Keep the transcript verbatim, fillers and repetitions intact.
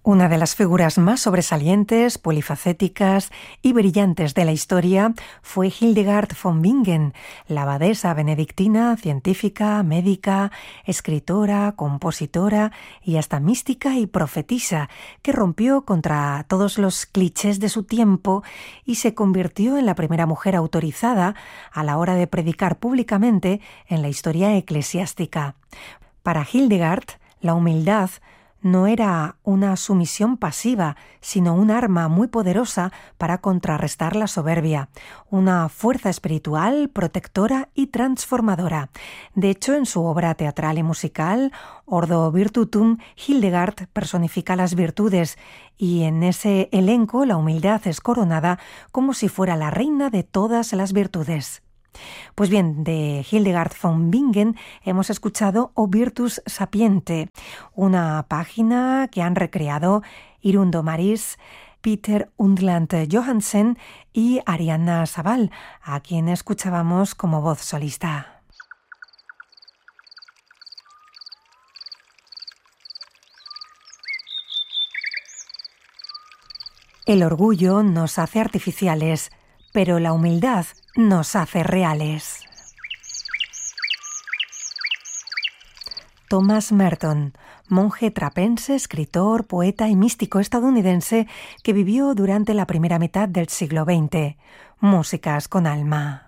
Una de las figuras más sobresalientes, polifacéticas y brillantes de la historia fue Hildegard von Bingen, la abadesa benedictina, científica, médica, escritora, compositora y hasta mística y profetisa, que rompió contra todos los clichés de su tiempo y se convirtió en la primera mujer autorizada a la hora de predicar públicamente en la historia eclesiástica. Para Hildegard, la humildad no era una sumisión pasiva, sino un arma muy poderosa para contrarrestar la soberbia, una fuerza espiritual, protectora y transformadora. De hecho, en su obra teatral y musical, Ordo Virtutum, Hildegard personifica las virtudes y en ese elenco la humildad es coronada como si fuera la reina de todas las virtudes. Pues bien, de Hildegard von Bingen hemos escuchado O Virtus Sapiente, una página que han recreado Irundo Maris, Peter Undland Johansen y Arianna Sabal, a quien escuchábamos como voz solista. El orgullo nos hace artificiales, pero la humildad nos hace reales. Thomas Merton, monje trapense, escritor, poeta y místico estadounidense que vivió durante la primera mitad del siglo veinte. Músicas con alma.